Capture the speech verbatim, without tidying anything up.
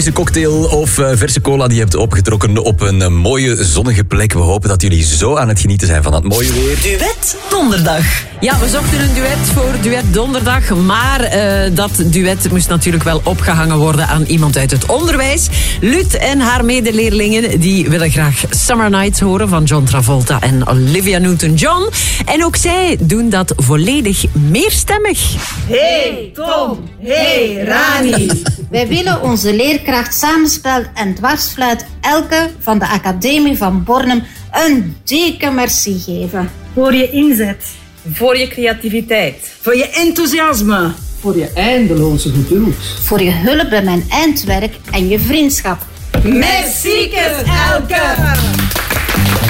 Een cocktail of uh, verse cola die je hebt opgetrokken op een uh, mooie zonnige plek. We hopen dat jullie zo aan het genieten zijn van het mooie weer. Duet Donderdag. Ja, we zochten een duet voor Duet Donderdag. Maar uh, dat duet moest natuurlijk wel opgehangen worden aan iemand uit het onderwijs. Lut en haar medeleerlingen die willen graag Summer Nights horen van John Travolta en Olivia Newton-John. En ook zij doen dat volledig meerstemmig. Hey Tom, hey Rani. Wij willen onze leerkracht samenspel en dwarsfluit Elke van de Academie van Bornem een dikke merci geven. Voor je inzet. Voor je creativiteit. Voor je enthousiasme. Voor je eindeloze geduld. Voor je hulp bij mijn eindwerk en je vriendschap. Merci, Elke!